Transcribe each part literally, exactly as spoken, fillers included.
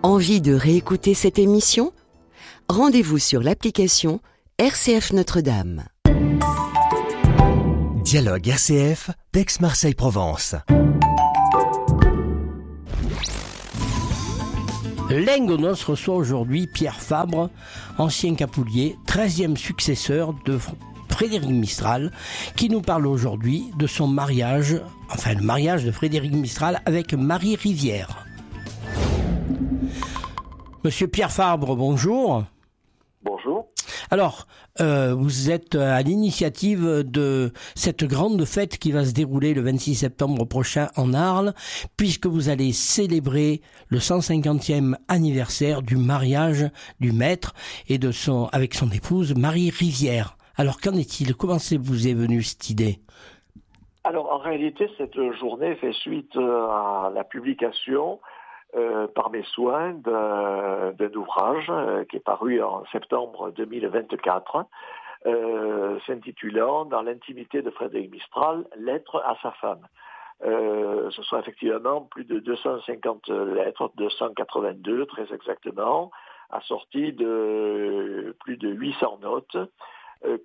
Envie de réécouter cette émission ? Rendez-vous sur l'application R C F Notre-Dame. Dialogue R C F, d'Aix-Marseille-Provence. Lingonos reçoit aujourd'hui Pierre Fabre, ancien capoulier, treizième successeur de Frédéric Mistral, qui nous parle aujourd'hui de son mariage, enfin le mariage de Frédéric Mistral avec Marie Rivière. Monsieur Pierre Fabre, bonjour. Bonjour. Alors, euh, vous êtes à l'initiative de cette grande fête qui va se dérouler le vingt-six septembre prochain en Arles, puisque vous allez célébrer le cent cinquantième anniversaire du mariage du maître et de son, avec son épouse Marie Rivière. Alors, qu'en est-il ? Comment vous est venue cette idée ? Alors, en réalité, cette journée fait suite à la publication Euh, par mes soins d'un, d'un ouvrage euh, qui est paru en septembre deux mille vingt-quatre, euh, s'intitulant « Dans l'intimité de Frédéric Mistral, lettres à sa femme ». Euh, ce sont effectivement plus de deux cent cinquante lettres, deux cent quatre-vingt-deux très exactement, assorties de plus de huit cents notes euh,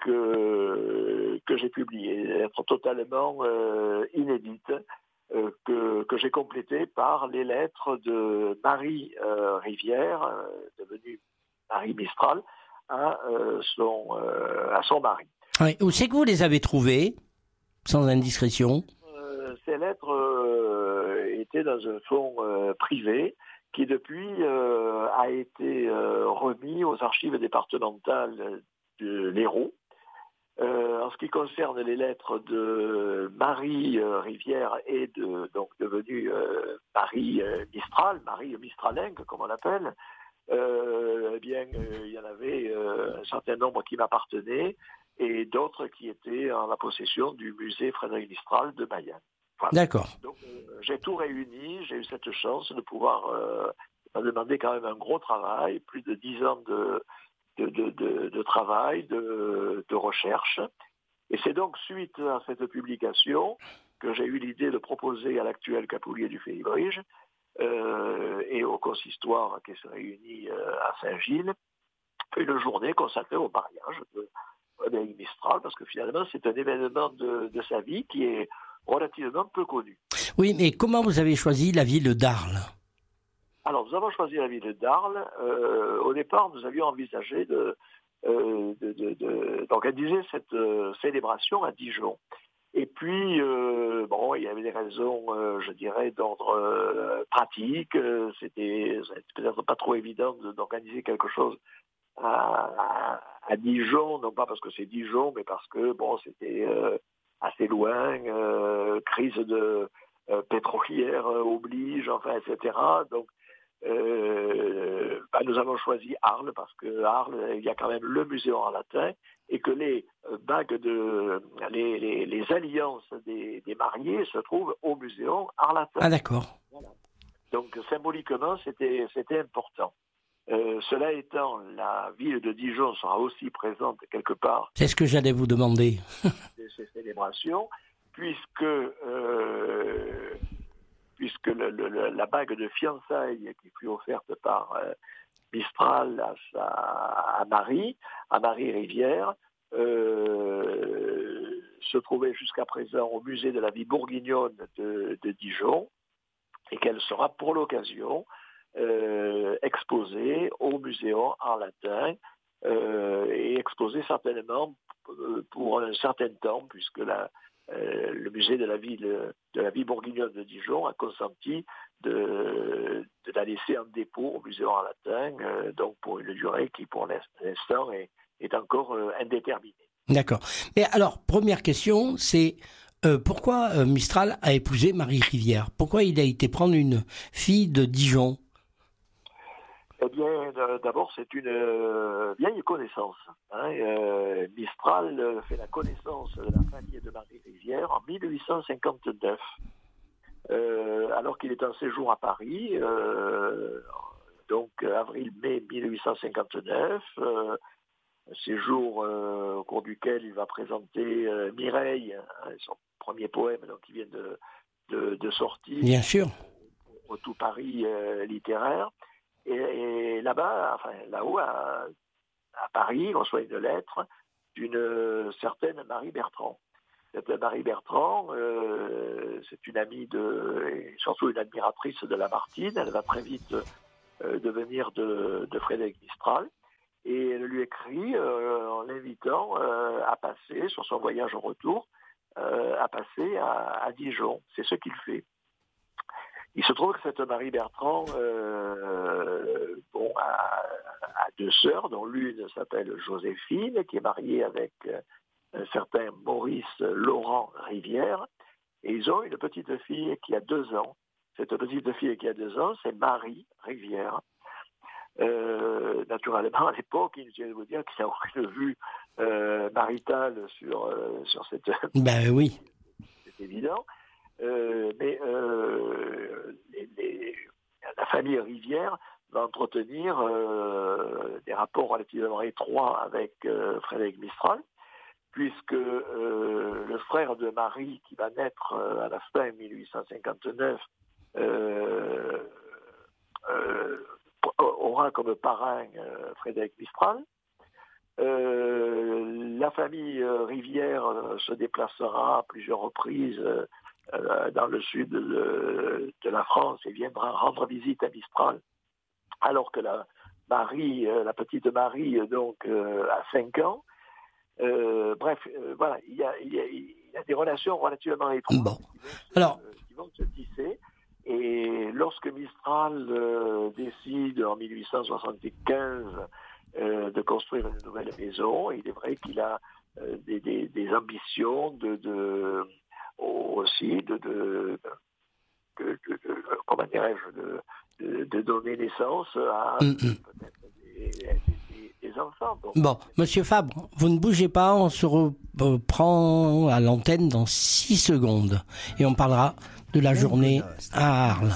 que, que j'ai publiées, des lettres totalement euh, inédites, Euh, que, que j'ai complété par les lettres de Marie euh, Rivière, euh, devenue Marie Mistral, à, euh, son, euh, à son mari. Oui. Où c'est que vous les avez trouvées, sans indiscrétion ? euh, Ces lettres euh, étaient dans un fonds euh, privé qui depuis euh, a été euh, remis aux archives départementales de l'Hérault. Euh, en ce qui concerne les lettres de Marie euh, Rivière et de donc devenue euh, Marie euh, Mistral, Marie Mistralingue comme on l'appelle, euh, eh bien euh, il y en avait euh, un certain nombre qui m'appartenaient et d'autres qui étaient en la possession du musée Frédéric Mistral de Mayenne. Voilà. D'accord. Donc euh, j'ai tout réuni, j'ai eu cette chance de pouvoir euh, ça a demandé quand même un gros travail, plus de dix ans de De, de, de, de travail, de, de recherche. Et c'est donc suite à cette publication que j'ai eu l'idée de proposer à l'actuel capoulier du Félibrige euh, et au consistoire qui se réunit euh, à Saint-Gilles une journée consacrée au mariage de Frédéric Mistral, parce que finalement c'est un événement de, de sa vie qui est relativement peu connu. Oui, mais comment vous avez choisi la ville d'Arles ? Alors, nous avons choisi la ville d'Arles. Euh, au départ, nous avions envisagé de, euh, de, de, de, d'organiser cette euh, célébration à Dijon. Et puis, euh, bon, il y avait des raisons, euh, je dirais, d'ordre euh, pratique. Euh, c'était, c'était peut-être pas trop évident de, d'organiser quelque chose à, à, à Dijon, non pas parce que c'est Dijon, mais parce que, bon, c'était euh, assez loin, euh, crise de euh, pétrolière euh, oblige, enfin, et cetera. Donc, Euh, bah nous avons choisi Arles parce que Arles, il y a quand même le muséum en latin et que les bagues de les, les, les alliances des, des mariés se trouvent au muséum arlatin. Ah d'accord. Voilà. Donc symboliquement, c'était c'était important. Euh, cela étant, la ville de Dijon sera aussi présente quelque part. C'est ce que j'allais vous demander. De ces célébrations, puisque euh, puisque le, le, la bague de fiançailles qui fut offerte par euh, Mistral à, sa, à Marie, à Marie Rivière, euh, se trouvait jusqu'à présent au musée de la vie bourguignonne de, de Dijon, et qu'elle sera pour l'occasion euh, exposée au muséum en latin, euh, et exposée certainement pour un certain temps, puisque la Euh, le musée de la ville de la vie bourguignonne de Dijon a consenti de, de la laisser en dépôt au musée en latin, euh, donc pour une durée qui pour l'instant est, est encore euh, indéterminée. D'accord. Mais alors, première question, c'est euh, pourquoi euh, Mistral a épousé Marie Rivière ? Pourquoi il a été prendre une fille de Dijon ? Eh bien, d'abord, c'est une euh, vieille connaissance. Hein. Euh, Mistral fait la connaissance de la famille de Marie Rivière en mille huit cent cinquante-neuf, euh, alors qu'il est en séjour à Paris, euh, donc avril-mai mille huit cent cinquante-neuf, euh, séjour euh, au cours duquel il va présenter euh, Mireille, hein, son premier poème donc, qui vient de, de, de sortir. Bien sûr. Au tout Paris euh, littéraire. Et, et là-bas, enfin là-haut, à, à Paris, il reçoit une lettre d'une certaine Marie Bertrand. Cette Marie Bertrand, euh, c'est une amie de, et surtout une admiratrice de Lamartine. Elle va très vite euh, devenir de, de Frédéric Mistral. Et elle lui écrit euh, en l'invitant euh, à passer, sur son voyage au retour, euh, à passer à, à Dijon. C'est ce qu'il fait. Il se trouve que cette Marie Bertrand euh, bon, a, a deux sœurs, dont l'une s'appelle Joséphine, qui est mariée avec un certain Maurice Laurent Rivière, et ils ont une petite fille qui a deux ans. Cette petite fille qui a deux ans, c'est Marie Rivière. Euh, naturellement, à l'époque, je vais vous dire qu'il n'y a aucune vue euh, maritale sur, euh, sur cette... Ben oui. C'est évident. Euh, mais euh, les, les, la famille Rivière va entretenir euh, des rapports relativement étroits avec euh, Frédéric Mistral, puisque euh, le frère de Marie, qui va naître euh, à la fin mille huit cent cinquante-neuf, euh, euh, aura comme parrain euh, Frédéric Mistral. Euh, la famille euh, Rivière euh, se déplacera à plusieurs reprises euh, euh, dans le sud de, de la France et viendra rendre visite à Mistral, alors que la Marie, euh, la petite Marie, donc euh, a cinq ans. Euh, bref, euh, voilà, il y, a, il, y a, il y a des relations relativement étroites bon. qui, vont se, Alors... euh, qui vont se tisser. Et lorsque Mistral euh, décide en mille huit cent soixante-quinze euh, de construire une nouvelle maison, il est vrai qu'il a euh, des, des, des ambitions de, de aussi de, de, de, de, de comment dirais-je de, de, de donner naissance à Mm-hmm. peut-être des, des, des enfants. Donc, bon, Monsieur Fabre, vous ne bougez pas, on se reprend à l'antenne dans six secondes et on parlera de la journée à Arles.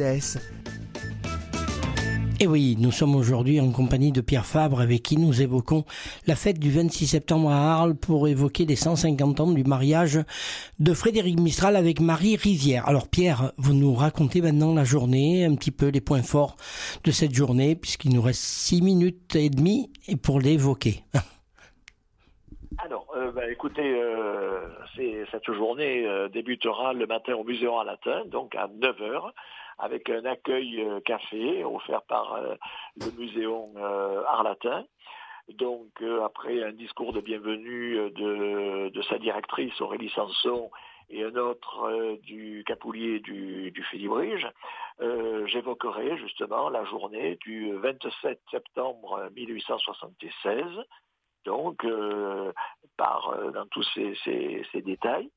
Et oui, nous sommes aujourd'hui en compagnie de Pierre Fabre avec qui nous évoquons la fête du vingt-six septembre à Arles pour évoquer les cent cinquante ans du mariage de Frédéric Mistral avec Marie Rivière. Alors Pierre, vous nous racontez maintenant la journée, un petit peu les points forts de cette journée puisqu'il nous reste six minutes et demie pour l'évoquer. Alors, euh, bah, écoutez, euh, c'est, cette journée euh, débutera le matin au Muséum Arlatin, donc à neuf heures, avec un accueil euh, café offert par euh, le Muséum euh, Arlatin. Donc, euh, après un discours de bienvenue de, de sa directrice Aurélie Sanson et un autre euh, du Capoulier du, du Félibrige, euh, j'évoquerai justement la journée du vingt-sept septembre mille huit cent soixante-seize, donc euh, par euh, dans tous ces, ces, ces détails.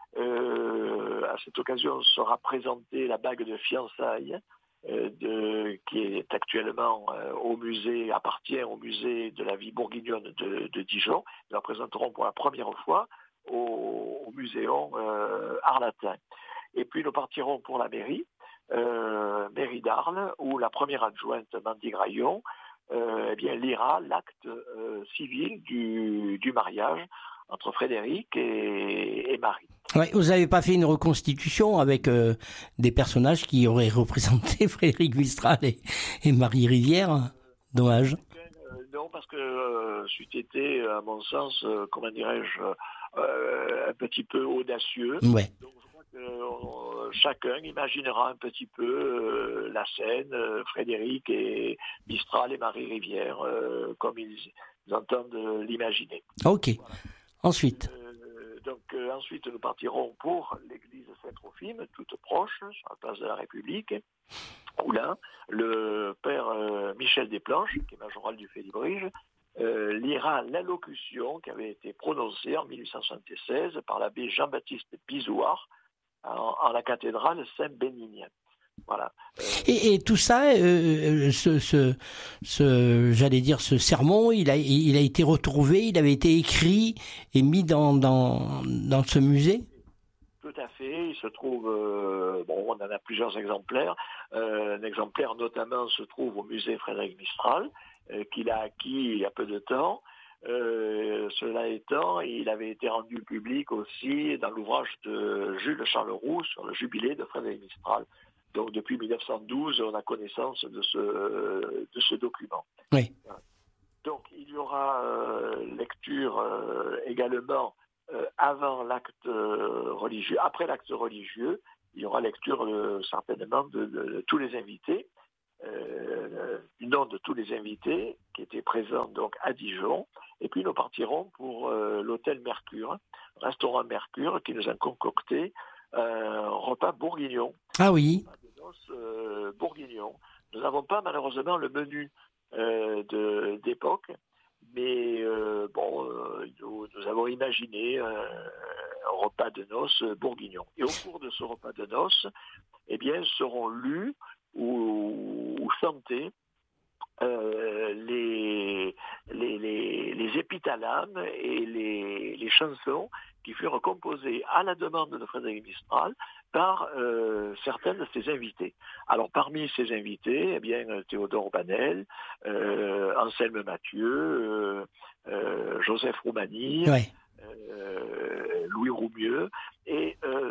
Euh, à cette occasion sera présentée la bague de fiançailles euh, de, qui est actuellement euh, au musée, appartient au musée de la vie bourguignonne de, de Dijon. Nous la présenterons pour la première fois au, au muséum euh, Arlatin. Et puis nous partirons pour la mairie, euh, mairie d'Arles, où la première adjointe, Mandy Graillon, Euh, eh bien, lira l'acte euh, civil du, du mariage entre Frédéric et, et Marie. Ouais, vous n'avez pas fait une reconstitution avec euh, des personnages qui auraient représenté Frédéric Mistral et, et Marie Rivière? Dommage. Euh, non, parce que euh, c'eût été, à mon sens, euh, comment dirais-je, euh, un petit peu audacieux. Ouais. Donc, je crois que euh, chacun imaginera un petit peu euh, la scène, euh, Frédéric et Mistral et Marie Rivière, euh, comme ils, ils entendent l'imaginer. Ok. Voilà. Ensuite. Euh, donc euh, ensuite, nous partirons pour l'église Saint-Trophime, toute proche, sur la place de la République, où là, le père euh, Michel Desplanches, qui est majoral du Félibrige, euh, lira l'allocution qui avait été prononcée en mille huit cent soixante-seize par l'abbé Jean-Baptiste Bizouard en, en la cathédrale Saint-Bénignien. Voilà. Euh, et, et tout ça, euh, ce, ce, ce, j'allais dire, ce sermon, il a, il a été retrouvé, il avait été écrit et mis dans, dans, dans ce musée? Tout à fait. Il se trouve, euh, bon, on en a plusieurs exemplaires. Euh, un exemplaire notamment se trouve au musée Frédéric Mistral, euh, qu'il a acquis il y a peu de temps. Euh, cela étant, il avait été rendu public aussi dans l'ouvrage de Jules Charleroux sur le jubilé de Frédéric Mistral. Donc depuis mille neuf cent douze, on a connaissance de ce, de ce document. Oui. Donc il y aura euh, lecture euh, également euh, avant l'acte euh, religieux, après l'acte religieux, il y aura lecture euh, certainement de, de, de tous les invités, euh, du nom de tous les invités qui étaient présents donc à Dijon. Et puis nous partirons pour euh, l'hôtel Mercure, restaurant Mercure, qui nous a concocté un repas bourguignon. Ah oui. Un repas de noces euh, bourguignon. Nous n'avons pas malheureusement le menu euh, de, d'époque, mais euh, bon, euh, nous, nous avons imaginé euh, un repas de noces bourguignon. Et au cours de ce repas de noces, eh bien, seront lus ou, ou chantés Euh, les, les, les, les épithalames et les, les chansons qui furent composées à la demande de Frédéric Mistral par euh, certains de ses invités. Alors parmi ces invités, eh bien Théodore Banel, euh, Anselme Mathieu, euh, euh, Joseph Roumani, Ouais. euh, Louis Roumieux, et euh,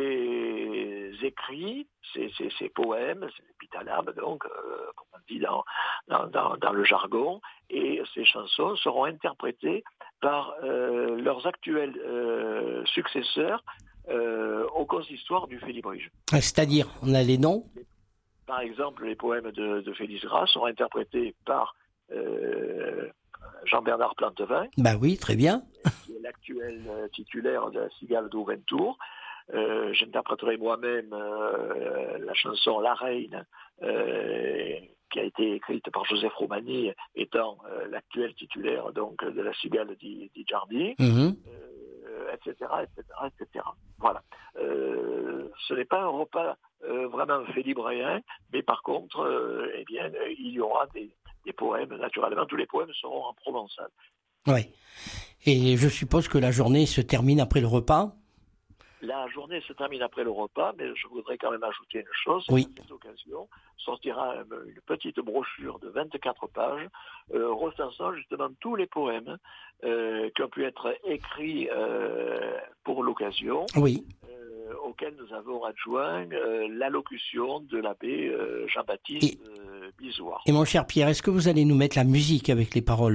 ces écrits, ces, ces, ces poèmes, ces épithalames, donc, euh, comme on dit dans, dans, dans, dans le jargon, et ces chansons seront interprétées par euh, leurs actuels euh, successeurs euh, au consistoire du Félibrige. C'est-à-dire, on a les noms. Par exemple, les poèmes de, de Félix Gras seront interprétés par euh, Jean-Bernard Plantevin. Bah oui, très bien. Qui est l'actuel euh, titulaire de la Cigale d'Ouventour. Euh, j'interpréterai moi-même euh, la chanson La Reine, euh, qui a été écrite par Joseph Roumani, étant euh, l'actuel titulaire donc de la Cigale di, di Giardi, Mmh. euh, et cetera, et cetera, et cetera. Voilà. Euh, ce n'est pas un repas euh, vraiment félibréen, mais par contre, euh, eh bien, il y aura des, des poèmes. Naturellement, tous les poèmes seront en provençal. Oui. Et je suppose que la journée se termine après le repas. La journée se termine après le repas, mais je voudrais quand même ajouter une chose. Oui. À cette occasion, sortira une petite brochure de vingt-quatre pages euh, recensant justement tous les poèmes euh, qui ont pu être écrits euh, pour l'occasion, Oui. euh, auxquels nous avons adjoint euh, l'allocution de l'abbé euh, Jean-Baptiste Et- euh, Bizouard. Et mon cher Pierre, est-ce que vous allez nous mettre la musique avec les paroles ?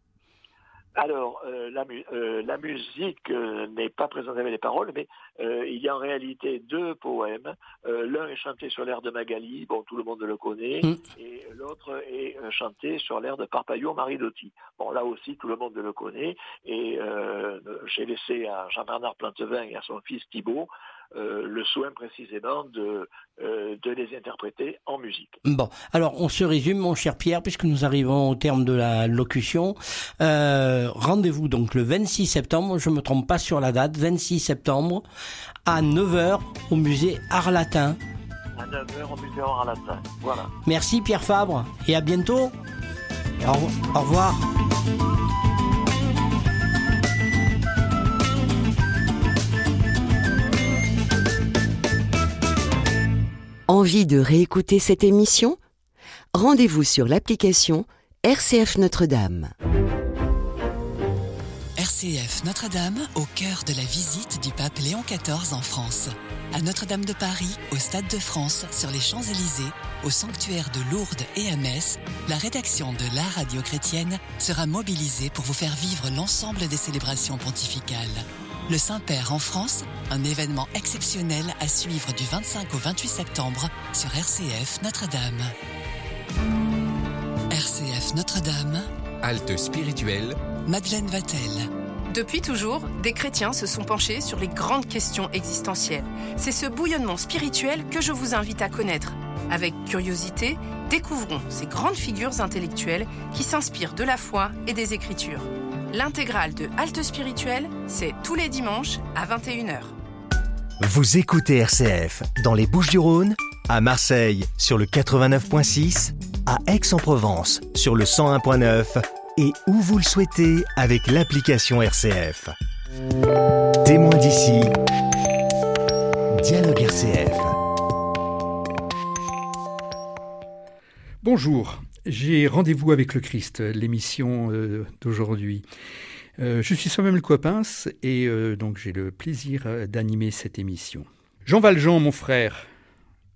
Alors, euh, la, mu- euh, la musique euh, n'est pas présentée avec les paroles, mais euh, il y a en réalité deux poèmes. Euh, l'un est chanté sur l'air de Magali, bon, tout le monde le connaît, Mm. et l'autre est euh, chanté sur l'air de Parpaillot Maridotti. Bon, là aussi, tout le monde le connaît, et euh, j'ai laissé à Jean-Bernard Plantevin et à son fils Thibault euh, le soin précisément de, euh, de les interpréter en musique. Bon, alors on se résume, mon cher Pierre, puisque nous arrivons au terme de la locution. Euh, rendez-vous donc le vingt-six septembre, je ne me trompe pas sur la date, vingt-six septembre, à neuf heures au musée Art Latin. À neuf heures au musée Art Latin. Voilà. Merci Pierre Fabre, et à bientôt. Au, au revoir. Envie de réécouter cette émission ? Rendez-vous sur l'application R C F Notre-Dame. R C F Notre-Dame, au cœur de la visite du pape Léon quatorze en France. À Notre-Dame de Paris, au Stade de France, sur les Champs-Élysées, au sanctuaire de Lourdes et à Metz, la rédaction de la radio chrétienne sera mobilisée pour vous faire vivre l'ensemble des célébrations pontificales. Le Saint-Père en France, un événement exceptionnel à suivre du vingt-cinq au vingt-huit septembre sur R C F Notre-Dame. R C F Notre-Dame, Halte spirituelle, Madeleine Vatel. Depuis toujours, des chrétiens se sont penchés sur les grandes questions existentielles. C'est ce bouillonnement spirituel que je vous invite à connaître. Avec curiosité, découvrons ces grandes figures intellectuelles qui s'inspirent de la foi et des Écritures. L'intégrale de Halte spirituelle, c'est tous les dimanches à vingt et une heures. Vous écoutez R C F dans les Bouches-du-Rhône, à Marseille sur le quatre-vingt-neuf virgule six, à Aix-en-Provence sur le cent un virgule neuf et où vous le souhaitez avec l'application R C F. Témoin d'ici, Dialogue R C F. Bonjour, j'ai Rendez-vous avec le Christ, l'émission euh, d'aujourd'hui. Euh, je suis Samuel Coppens et euh, donc j'ai le plaisir euh, d'animer cette émission. Jean Valjean, mon frère,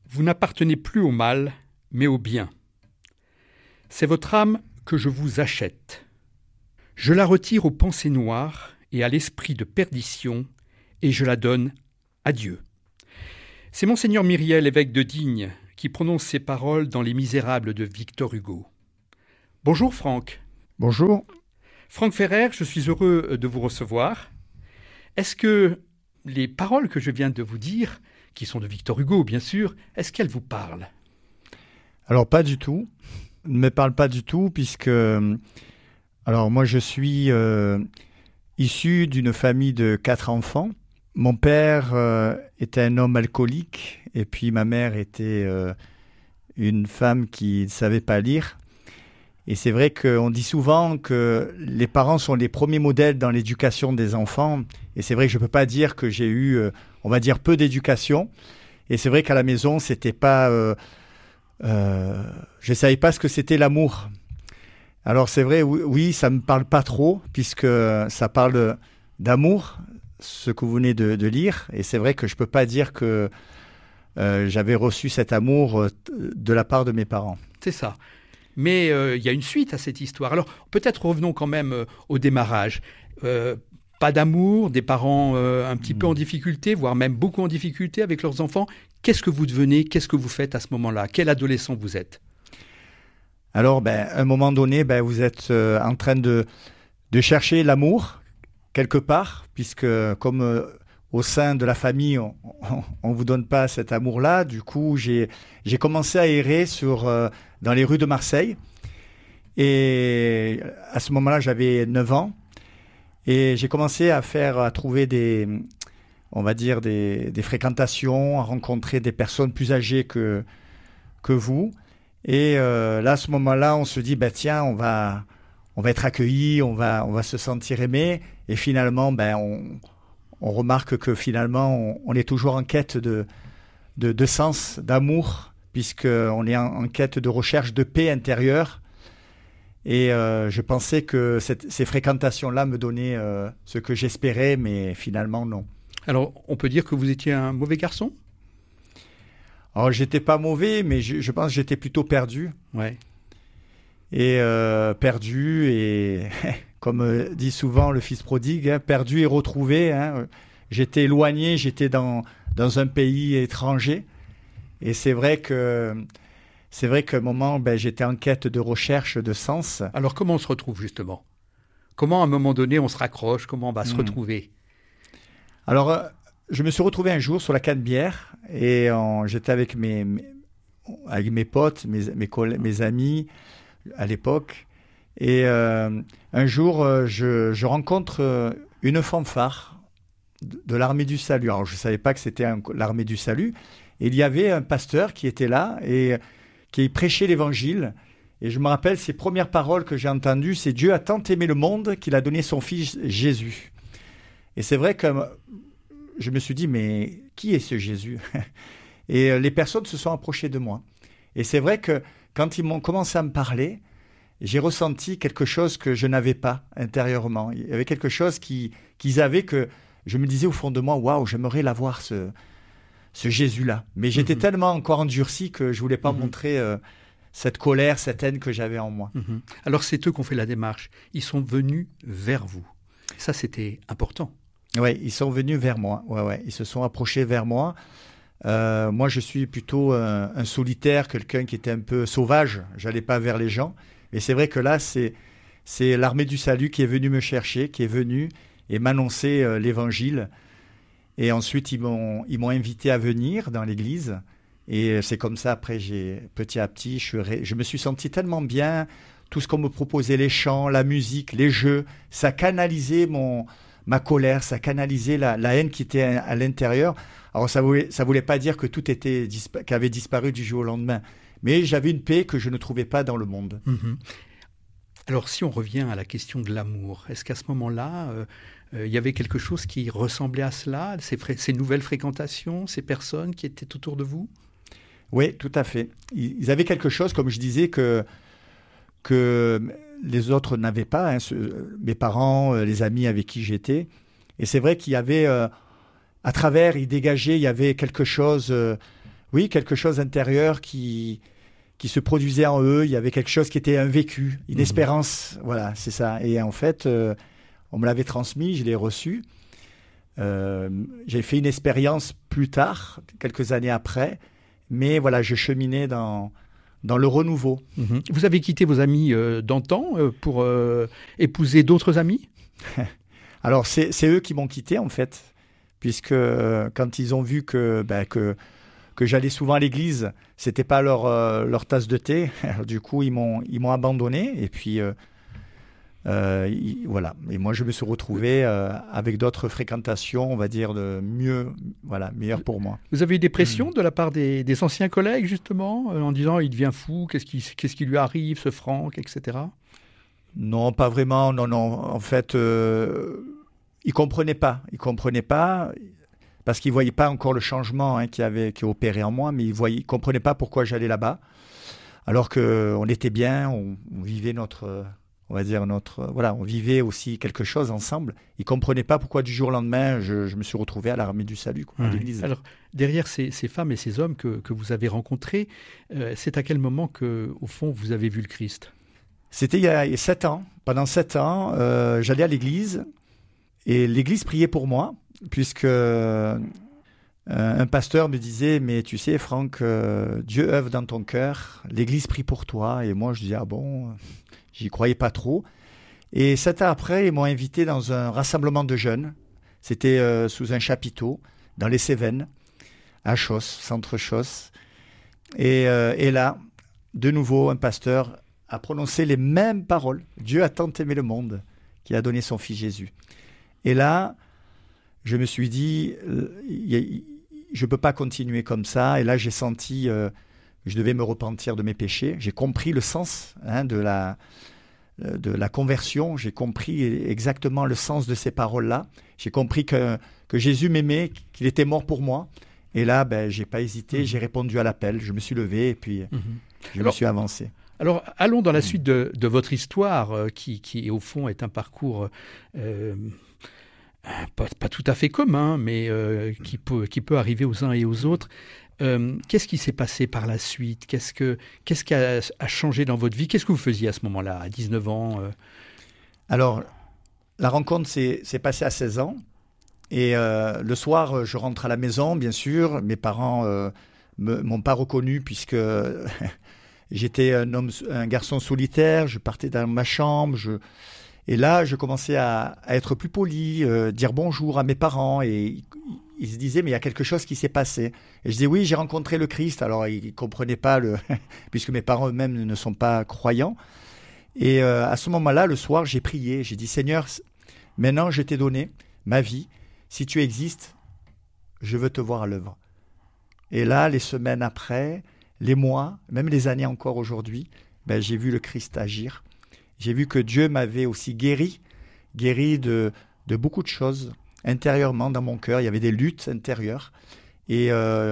Vous n'appartenez plus au mal, mais au bien. C'est votre âme que je vous achète. Je la retire aux pensées noires et à l'esprit de perdition, et je la donne à Dieu. C'est Monseigneur Myriel, évêque de Digne, qui prononce ces paroles dans Les Misérables de Victor Hugo. Bonjour Franck. Bonjour. Franck Ferrer, je suis heureux de vous recevoir. Est-ce que les paroles que je viens de vous dire, qui sont de Victor Hugo bien sûr, est-ce qu'elles vous parlent ? Alors pas du tout. Ne me parle pas du tout puisque... Alors moi je suis euh, issu d'une famille de quatre enfants. Mon père euh, était un homme alcoolique et puis ma mère était euh, une femme qui ne savait pas lire. Et c'est vrai qu'on dit souvent que les parents sont les premiers modèles dans l'éducation des enfants. Et c'est vrai que je ne peux pas dire que j'ai eu, euh, on va dire, peu d'éducation. Et c'est vrai qu'à la maison, c'était pas, euh, euh, je ne savais pas ce que c'était l'amour. Alors c'est vrai, oui, oui, ça ne me parle pas trop puisque ça parle d'amour, ce que vous venez de, de lire. Et c'est vrai que je ne peux pas dire que euh, j'avais reçu cet amour de la part de mes parents. C'est ça. Mais euh, il y a une suite à cette histoire. Alors peut-être revenons quand même euh, au démarrage. Euh, pas d'amour, des parents euh, un petit mmh. peu en difficulté, voire même beaucoup en difficulté avec leurs enfants. Qu'est-ce que vous devenez ? Qu'est-ce que vous faites à ce moment-là ? Quel adolescent vous êtes ? Alors, ben, à un moment donné, ben, vous êtes euh, en train de, de chercher l'amour quelque part, puisque comme euh, au sein de la famille, on ne vous donne pas cet amour-là. Du coup, j'ai, j'ai commencé à errer sur, euh, dans les rues de Marseille. Et à ce moment-là, j'avais neuf ans. Et j'ai commencé à faire, à trouver des, on va dire, des, des fréquentations, à rencontrer des personnes plus âgées que, que vous. Et euh, là, à ce moment-là, on se dit, bah, tiens, on va, on va être accueillis, on va, on va se sentir aimé. Et finalement, ben, on, on remarque que finalement, on, on est toujours en quête de, de, de sens, d'amour, puisqu'on est en, en quête de recherche de paix intérieure. Et euh, je pensais que cette, ces fréquentations-là me donnaient euh, ce que j'espérais, mais finalement, non. Alors, on peut dire que vous étiez un mauvais garçon ? Alors, j'étais pas mauvais, mais je, je pense que j'étais plutôt perdu. Ouais. Et euh, perdu, et comme dit souvent le fils prodigue, hein, perdu et retrouvé. Hein. J'étais éloigné, j'étais dans, dans un pays étranger. Et c'est vrai que... C'est vrai qu'à un moment, ben, j'étais en quête de recherche, de sens. Alors, comment on se retrouve, justement ? Comment, à un moment donné, on se raccroche ? Comment on va mmh. se retrouver ? Alors, euh, je me suis retrouvé un jour sur la Canebière et euh, j'étais avec mes, mes, avec mes potes, mes, mes, collègues, mes amis à l'époque. Et euh, un jour, euh, je, je rencontre euh, une fanfare de, de l'Armée du Salut. Alors, je ne savais pas que c'était un, l'Armée du Salut. Et il y avait un pasteur qui était là et... qui prêchait l'évangile. Et je me rappelle, ces premières paroles que j'ai entendues, c'est « Dieu a tant aimé le monde qu'il a donné son fils Jésus ». Et c'est vrai que je me suis dit, mais qui est ce Jésus ? Et les personnes se sont approchées de moi. Et c'est vrai que quand ils m'ont commencé à me parler, j'ai ressenti quelque chose que je n'avais pas intérieurement. Il y avait quelque chose qui, qu'ils avaient que je me disais au fond de moi, waouh, j'aimerais l'avoir ce... ce Jésus-là. Mais j'étais mmh. tellement encore endurci que je ne voulais pas mmh. montrer euh, cette colère, cette haine que j'avais en moi. Mmh. Alors, c'est eux qui ont fait la démarche. Ils sont venus vers vous. Ça, c'était important. Oui, ils sont venus vers moi. Ouais, ouais. Ils se sont approchés vers moi. Euh, moi, je suis plutôt un, un solitaire, quelqu'un qui était un peu sauvage. Je n'allais pas vers les gens. Et c'est vrai que là, c'est, c'est l'Armée du Salut qui est venue me chercher, qui est venue et m'annoncer euh, l'Évangile. Et ensuite, ils m'ont, ils m'ont invité à venir dans l'église. Et c'est comme ça, après, j'ai, petit à petit, je, suis ré... je me suis senti tellement bien. Tout ce qu'on me proposait, les chants, la musique, les jeux, ça canalisait mon, ma colère, ça canalisait la, la haine qui était à, à l'intérieur. Alors, ça ne voulait, ça voulait pas dire que tout était dispa... qu'avait disparu du jour au lendemain. Mais j'avais une paix que je ne trouvais pas dans le monde. Mmh. Alors, si on revient à la question de l'amour, est-ce qu'à ce moment-là... Euh... Il euh, y avait quelque chose qui ressemblait à cela, ces, fré- ces nouvelles fréquentations, ces personnes qui étaient autour de vous ? Oui, tout à fait. Ils avaient quelque chose, comme je disais, que, que les autres n'avaient pas. Hein, ce, mes parents, les amis avec qui j'étais. Et c'est vrai qu'il y avait, euh, à travers, ils dégageaient, il y avait quelque chose, euh, oui, quelque chose intérieur qui, qui se produisait en eux. Il y avait quelque chose qui était un vécu, une mmh. espérance. Voilà, c'est ça. Et en fait, euh, on me l'avait transmis, je l'ai reçu. Euh, j'ai fait une expérience plus tard, quelques années après. Mais voilà, je cheminais dans, dans le renouveau. Mmh. Vous avez quitté vos amis euh, d'antan euh, pour euh, épouser d'autres amis ? Alors, c'est, c'est eux qui m'ont quitté, en fait. Puisque euh, quand ils ont vu que... Ben, que que j'allais souvent à l'église, c'était pas leur, euh, leur tasse de thé. Alors, du coup, ils m'ont, ils m'ont abandonné. Et puis, euh, euh, ils, voilà. Et moi, je me suis retrouvé euh, avec d'autres fréquentations, on va dire, de mieux, voilà, meilleures pour moi. Vous avez eu des pressions mmh. de la part des, des anciens collègues, justement, euh, en disant, il devient fou, qu'est-ce qui, qu'est-ce qui lui arrive, ce Franck, et cetera. Non, pas vraiment. Non, non. En fait, euh, ils comprenaient pas. Ils comprenaient pas. Parce qu'ils ne voyaient pas encore le changement hein, qui avait qui opéré en moi, mais ils ne comprenaient pas pourquoi j'allais là-bas. Alors qu'on était bien, on, on vivait notre, on va dire notre, voilà, on vivait aussi quelque chose ensemble. Ils ne comprenaient pas pourquoi du jour au lendemain, je, je me suis retrouvé à l'Armée du Salut, quoi, à mmh. l'église. Alors, derrière ces, ces femmes et ces hommes que, que vous avez rencontrés, euh, c'est à quel moment que, au fond, vous avez vu le Christ ? C'était il y a sept ans. Pendant sept ans, euh, j'allais à l'église et l'église priait pour moi. Puisque euh, un pasteur me disait, mais tu sais Franck, euh, Dieu œuvre dans ton cœur, l'Église prie pour toi. Et moi je disais, ah bon, j'y croyais pas trop. Et sept ans après, ils m'ont invité dans un rassemblement de jeunes. C'était euh, sous un chapiteau, dans les Cévennes, à Chos, centre Chos. Et, euh, et là, de nouveau, un pasteur a prononcé les mêmes paroles. Dieu a tant aimé le monde qu'il a donné son fils Jésus. Et là, je me suis dit, euh, je ne peux pas continuer comme ça. Et là, j'ai senti euh, que je devais me repentir de mes péchés. J'ai compris le sens hein, de, la, de la conversion. J'ai compris exactement le sens de ces paroles-là. J'ai compris que, que Jésus m'aimait, qu'il était mort pour moi. Et là, ben, je n'ai pas hésité. Mmh. J'ai répondu à l'appel. Je me suis levé et puis mmh. je alors, me suis avancé. Alors, allons dans la suite de, de votre histoire euh, qui, qui, au fond, est un parcours... Euh, Pas, pas tout à fait commun, mais euh, qui, peut, qui peut arriver aux uns et aux autres. Euh, qu'est-ce qui s'est passé par la suite ? Qu'est-ce, que, qu'est-ce qui a, a changé dans votre vie ? Qu'est-ce que vous faisiez à ce moment-là, à dix-neuf ans euh... Alors, la rencontre s'est, s'est passée à seize ans. Et euh, le soir, je rentre à la maison, bien sûr. Mes parents ne euh, m'ont pas reconnu puisque j'étais un, homme, un garçon solitaire. Je partais dans ma chambre, je... Et là, je commençais à, à être plus poli, euh, dire bonjour à mes parents. Et ils, ils se disaient, mais il y a quelque chose qui s'est passé. Et je disais, oui, j'ai rencontré le Christ. Alors, ils ne comprenaient pas, le puisque mes parents eux-mêmes ne sont pas croyants. Et euh, à ce moment-là, le soir, j'ai prié. J'ai dit, Seigneur, maintenant, je t'ai donné ma vie. Si tu existes, je veux te voir à l'œuvre. Et là, les semaines après, les mois, même les années encore aujourd'hui, ben, j'ai vu le Christ agir. J'ai vu que Dieu m'avait aussi guéri, guéri de, de beaucoup de choses intérieurement dans mon cœur. Il y avait des luttes intérieures. Et euh,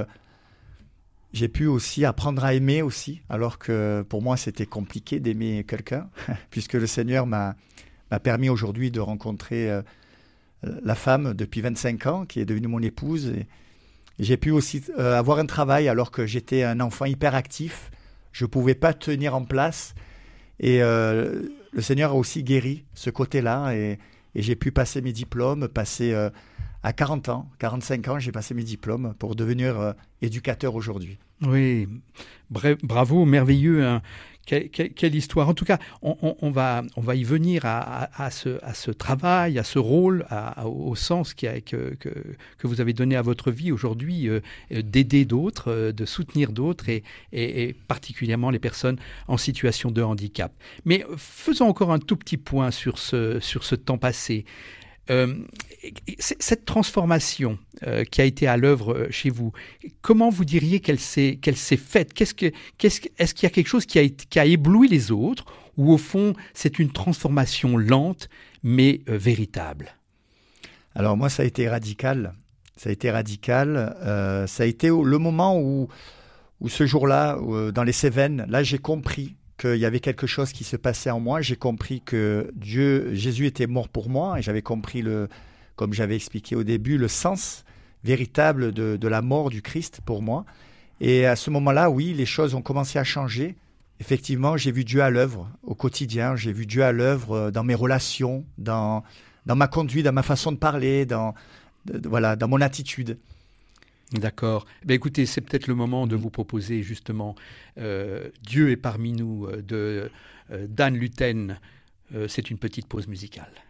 j'ai pu aussi apprendre à aimer aussi, alors que pour moi, c'était compliqué d'aimer quelqu'un, puisque le Seigneur m'a, m'a permis aujourd'hui de rencontrer euh, la femme depuis vingt-cinq ans, qui est devenue mon épouse. Et, et j'ai pu aussi euh, avoir un travail alors que j'étais un enfant hyperactif. Je ne pouvais pas tenir en place. Et euh, le Seigneur a aussi guéri ce côté-là et, et j'ai pu passer mes diplômes, passer euh, à quarante ans, quarante-cinq ans, j'ai passé mes diplômes pour devenir euh, éducateur aujourd'hui. Oui, Bref, bravo, merveilleux, hein. Quelle, quelle, quelle histoire. En tout cas, on, on, on, va, on va y venir à, à, à, ce, à ce travail, à ce rôle, à, à, au sens qui a, que, que, que vous avez donné à votre vie aujourd'hui, euh, d'aider d'autres, euh, de soutenir d'autres et, et, et particulièrement les personnes en situation de handicap. Mais faisons encore un tout petit point sur ce, sur ce temps passé. Euh, cette transformation euh, qui a été à l'œuvre chez vous, comment vous diriez qu'elle s'est, qu'elle s'est faite ? Qu'est-ce que, qu'est-ce, Est-ce qu'il y a quelque chose qui a, qui a ébloui les autres ou au fond c'est une transformation lente mais euh, véritable ? Alors moi ça a été radical, ça a été radical, euh, ça a été le moment où, où ce jour-là, où, dans les Cévennes, là j'ai compris qu'il y avait quelque chose qui se passait en moi. J'ai compris que Dieu, Jésus était mort pour moi et j'avais compris, le, comme j'avais expliqué au début, le sens véritable de, de la mort du Christ pour moi. Et à ce moment-là, oui, les choses ont commencé à changer. Effectivement, j'ai vu Dieu à l'œuvre au quotidien. J'ai vu Dieu à l'œuvre dans mes relations, dans, dans ma conduite, dans ma façon de parler, dans, de, de, voilà, dans mon attitude. D'accord. Ben écoutez, c'est peut-être le moment de vous proposer justement euh, Dieu est parmi nous de euh, Dan Luten. Euh, c'est une petite pause musicale.